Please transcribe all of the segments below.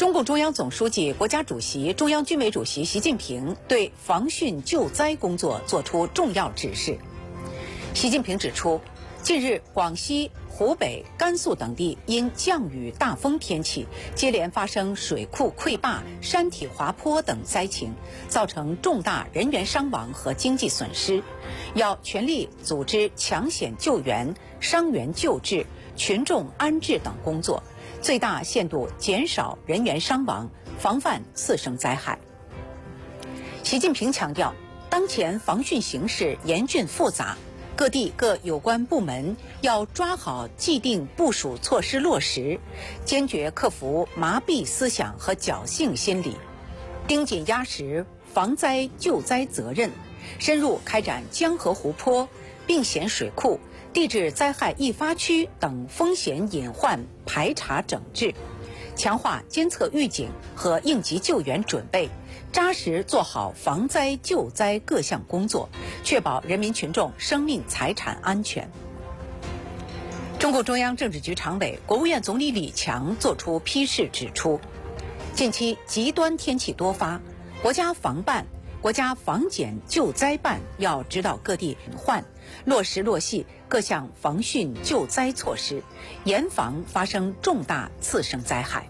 中共中央总书记、国家主席、中央军委主席习近平对防汛救灾工作作出重要指示。习近平指出，近日广西、湖北、甘肃等地因降雨大风天气，接连发生水库溃坝、山体滑坡等灾情，造成重大人员伤亡和经济损失，要全力组织抢险救援、伤员救治、群众安置等工作，最大限度减少人员伤亡，防范次生灾害。习近平强调，当前防汛形势严峻复杂，各地各有关部门要抓好既定部署措施落实，坚决克服麻痹思想和侥幸心理，盯紧压实防灾救灾责任，深入开展江河湖泊、病险水库、地质灾害易发区等风险隐患排查整治，强化监测预警和应急救援准备，扎实做好防灾救灾各项工作，确保人民群众生命财产安全。中共中央政治局常委、国务院总理李强作出批示指出，近期极端天气多发，国家防办、国家防检救灾办要指导各地隐患，落实落细各项防汛救灾措施，严防发生重大次生灾害。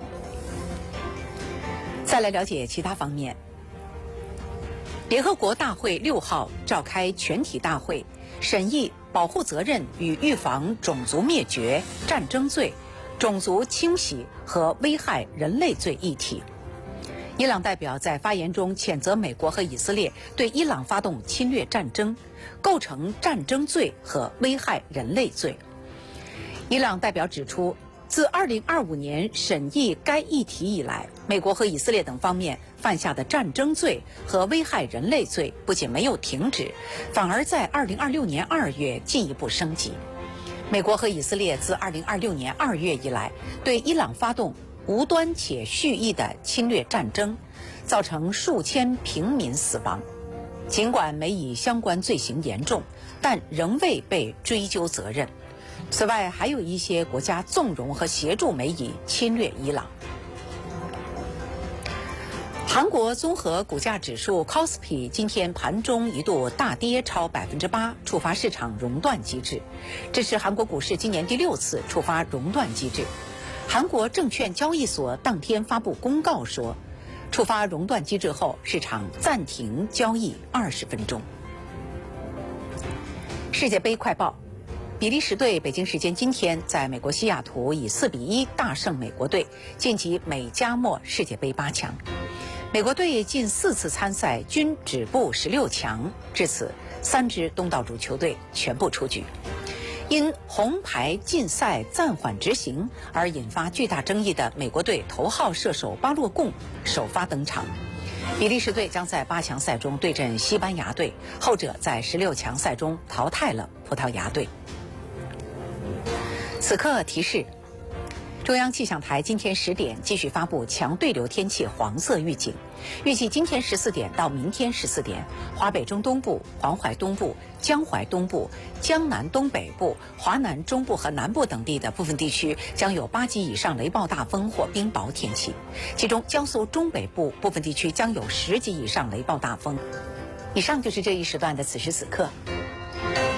再来了解其他方面。联合国大会6号召开全体大会，审议保护责任与预防种族灭绝、战争罪、种族清洗和危害人类罪议题。伊朗代表在发言中谴责美国和以色列对伊朗发动侵略战争，构成战争罪和危害人类罪。伊朗代表指出，自2025年审议该议题以来，美国和以色列等方面犯下的战争罪和危害人类罪不仅没有停止，反而在2026年2月进一步升级。美国和以色列自2026年2月以来，对伊朗发动无端且蓄意的侵略战争，造成数千平民死亡。尽管美以相关罪行严重，但仍未被追究责任。此外，还有一些国家纵容和协助美以侵略伊朗。韩国综合股价指数 KOSPI 今天盘中一度大跌超8%，触发市场熔断机制。这是韩国股市今年第6次触发熔断机制。韩国证券交易所当天发布公告说，触发熔断机制后，市场暂停交易20分钟。世界杯快报：比利时队北京时间今天在美国西雅图以4-1大胜美国队，晋级美加墨世界杯8强。美国队近4次参赛均止步16强，至此3支东道主球队全部出局。因红牌禁赛暂缓执行而引发巨大争议的美国队头号射手巴洛贡首发登场。比利时队将在8强赛中对阵西班牙队，后者在16强赛中淘汰了葡萄牙队。此刻提示：中央气象台今天10点继续发布强对流天气黄色预警，预计今天14点到明天14点，华北中东部、黄淮东部、江淮东部、江南东北部、华南中部和南部等地的部分地区将有8级以上雷暴大风或冰雹天气，其中江苏中北部部分地区将有10级以上雷暴大风。以上就是这一时段的此时此刻。